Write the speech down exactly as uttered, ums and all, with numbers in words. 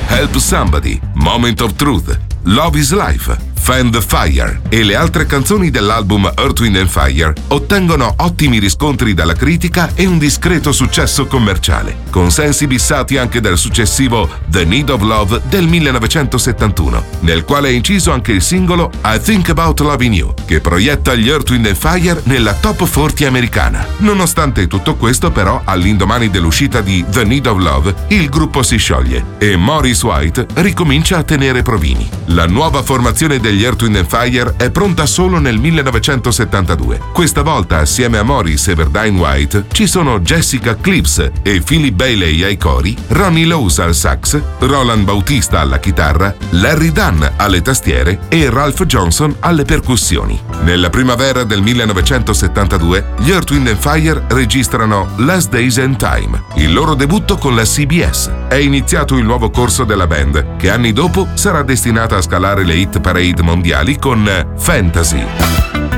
Help Somebody, Moment of Truth, Love is Life, Fan the Fire e le altre canzoni dell'album Earth, Wind and Fire ottengono ottimi riscontri dalla critica e un discreto successo commerciale, consensi bissati anche dal successivo The Need of Love del millenovecentosettantuno, nel quale è inciso anche il singolo I Think About Loving You, che proietta gli Earth, Wind and Fire nella top quaranta americana. Nonostante tutto questo, però, all'indomani dell'uscita di The Need of Love, il gruppo si scioglie e Maurice White ricomincia a tenere provini. La nuova formazione degli Earth, Wind and Fire è pronta solo nel millenovecentosettantadue. Questa volta, assieme a Maurice e Verdine White, ci sono Jessica Clips e Philip Bailey ai cori, Ronnie Lowes al sax, Roland Bautista alla chitarra, Larry Dunn alle tastiere e Ralph Johnson alle percussioni. Nella primavera del millenovecentosettantadue, gli Earth, Wind and Fire registrano Last Days and Time, il loro debutto con la C B S. È iniziato il nuovo corso della band, che anni dopo sarà destinata a scalare le hit parade mondiali con Fantasy.